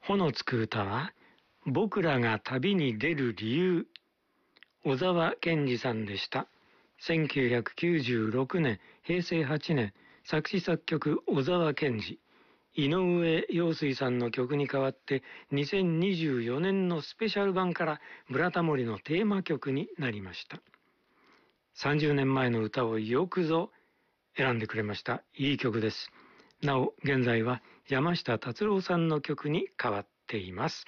ほのつく歌は、僕らが旅に出る理由、小沢健二さんでした。1996年、平成8年、作詞作曲小沢健二。井上陽水さんの曲に代わって2024年のスペシャル版からブラタモリのテーマ曲になりました。30年前の歌をよくぞ選んでくれました。いい曲です。なお現在は山下達郎さんの曲に変わっています。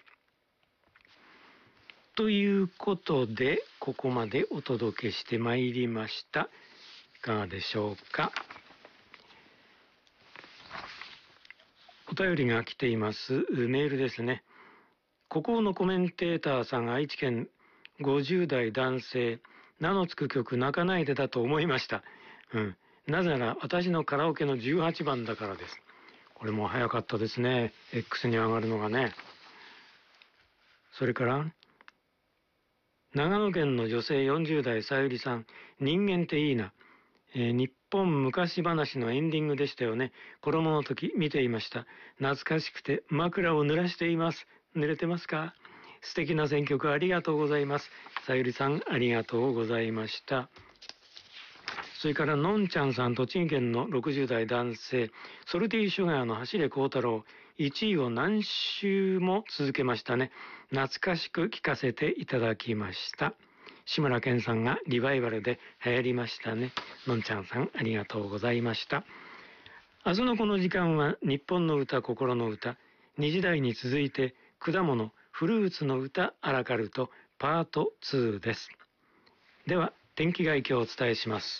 ということでここまでお届けしてまいりました。いかがでしょうか。お便りが来ています。メールですね。孤高のコメンテーターさん、愛知県50代男性、名の付く曲泣かないでだと思いました。なぜなら私のカラオケの18番だからです。これも早かったですね。X に上がるのがね。それから長野県の女性40代さゆりさん、人間っていいな。日本昔話のエンディングでしたよね。子供の時見ていました。懐かしくて枕を濡らしています。濡れてますか？素敵な選曲ありがとうございます。さゆりさんありがとうございました。それからのんちゃんさん、栃木県の60代男性、ソルティシュガーの走れ孝太郎、1位を何週も続けましたね。懐かしく聴かせていただきました。志村けんさんがリバイバルで流行りましたね。のんちゃんさんありがとうございました。明日のこの時間は日本の歌、心の歌、2時台に続いて果物、フルーツの歌アラカルトパート2です。では天気概況をお伝えします。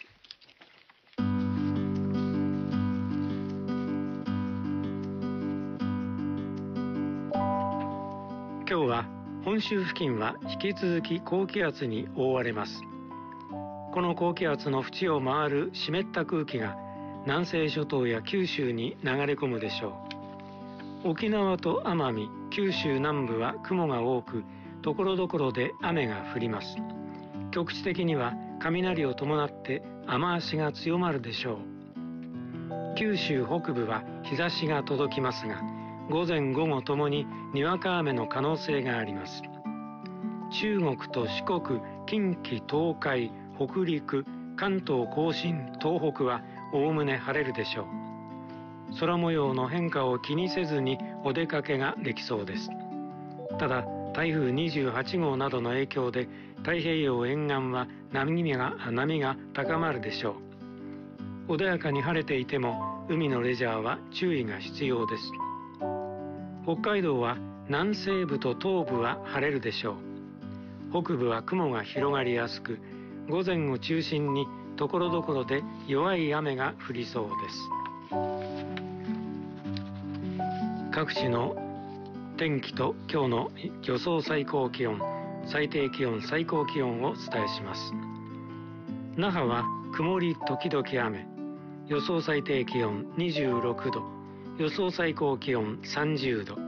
今日は本州付近は引き続き高気圧に覆われます。この高気圧の縁を回る湿った空気が南西諸島や九州に流れ込むでしょう。沖縄と奄美、九州南部は雲が多く、ところどころで雨が降ります。局地的には雷を伴って雨足が強まるでしょう。九州北部は日差しが届きますが、午前午後ともににわか雨の可能性があります。中国と四国、近畿、東海、北陸、関東甲信、東北はおおむね晴れるでしょう。空模様の変化を気にせずにお出かけができそうです。ただ台風28号などの影響で太平洋沿岸は波が高まるでしょう。穏やかに晴れていても海のレジャーは注意が必要です。北海道は南西部と東部は晴れるでしょう。北部は雲が広がりやすく、午前を中心にところどころで弱い雨が降りそうです。各地の天気と今日の予想最高気温、最低気温、最高気温をお伝えします。那覇は曇り時々雨、予想最低気温26度、予想最高気温30度。